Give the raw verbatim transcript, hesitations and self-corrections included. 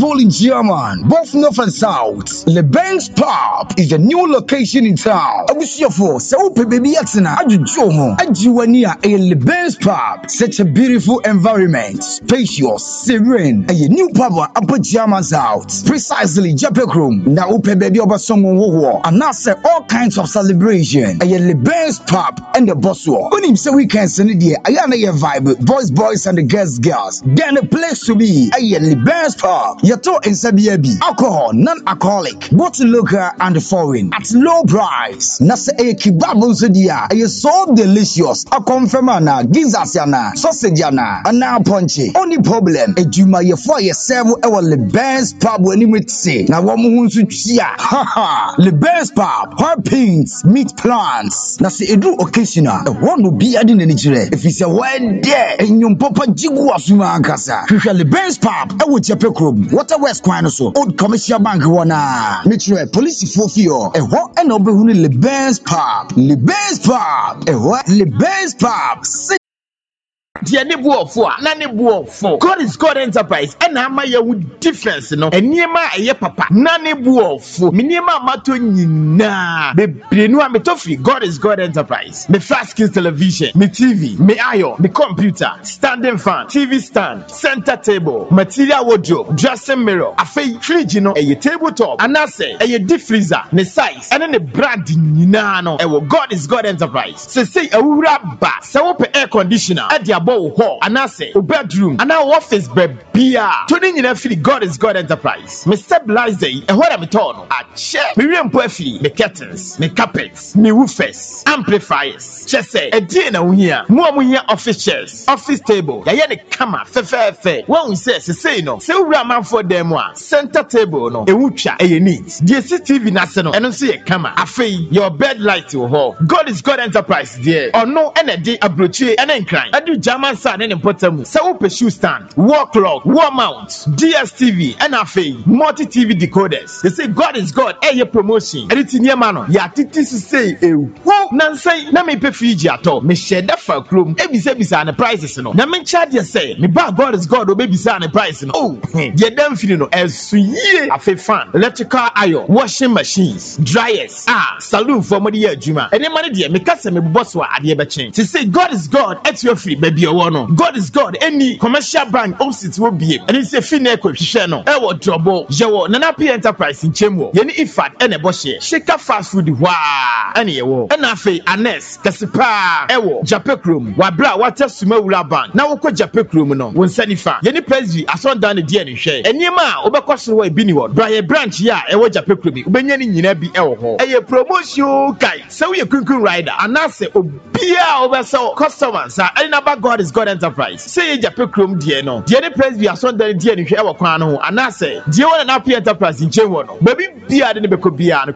Holy German, both north and south. LeBain's Pub is the new location in town. Abusiafo, so baby Yaxana, Ajujomo, Ajuwania, a LeBain's Pub. Such a beautiful environment, spacious, serene, a new pub upper German's house. Precisely, Japek room. Now, open baby over someone who and now say all kinds of celebration. A LeBain's Pub and the boss war. When him say we can send it here, I got a vibe, boys, boys, and the girls, girls. Then the place to be, a LeBain's Pub. Yato and Sabiabi, alcohol, non-alcoholic, both local and foreign, at low price. Nasa a kebab dia, a so delicious. A confirmana, gizasiana, sausageiana, and now punchy. Only problem, a juma ye for your several our LeBain's Pub when you would say. Now one moon to chia, ha ha, LeBain's Pub, hot pins, meat plants. Nasa a do occasional, a one will be adding in Nigeria. If it's a word there, and your papa jigua suma ankasa. LeBain's Pub, I would Japek room, water west quinoso, old commercial bank wana. Nature police for fear, a what and over who LeBain's Pub, LeBain's Pub, a what LeBain's Pub. Dear Nebu for Nanibu for God is God Enterprise and Amaya with difference no and Niema a papa Nanibu for Minima Matunina the Benua Metofi God is God Enterprise me flat skills television me T V me ayo me computer standing fan T V stand center table material wardrobe dressing mirror a fridge no a tabletop and I say a deep freezer ne size and then the brand nyina no e God is God Enterprise say say a wura ba say open air conditioner at the hall and I say a bedroom and our office bebia turning in every God is God Enterprise me stabilize day and what I'm told I check me reimbursement me curtains me carpets me woofers amplifiers just say a day na here more here office chairs office table ya the camera fe fe fe when we say say no say we man for them one center table no e wucha e neat the C C T V na se no eno say camera afei your bed light to hall God is God Enterprise there or no energy abrochi and enkran adu German side and important so open shoe stand wall clock wall mount D S T V and afei multi T V decoders they say God is God eh promotion anything near man ya titi say e wo nansai na me pe fiji ato me share that for room e bi say bi say na prices no na me charge you say me ba God is God o be bi say na price no oh ye dem feel no esuye afei fan electrical iron washing machines dryers ah saloon for mo dey adwuma any money dey me kase me boss wa ade be chen to say God is God at your free baby o no God is God any commercial bank opposite will be and he say fine ko hwehwe no e wo trouble je wo nana P Enterprise nchemu ye ni ifat e na bo share shika fast food wa ene ye wo na afei anes kasipa e wo Japek room wa bra water sumawura bank na wo ko Japek room no won sanifa ye ni president asondan ne die ne hwe enima a obekosoro wa bi ni wo bra ye branch ya e wo Japek room ubenya ni nyina bi e wo ho e ye promotion kai so ye kunkun rider anase obia obeso customers a ena ba God is God Enterprise say ye Japek room die no die ne president asondan die ne hwe e wo kwan no anase die wo na P Enterprise nche wo no baby bia de ne beko bia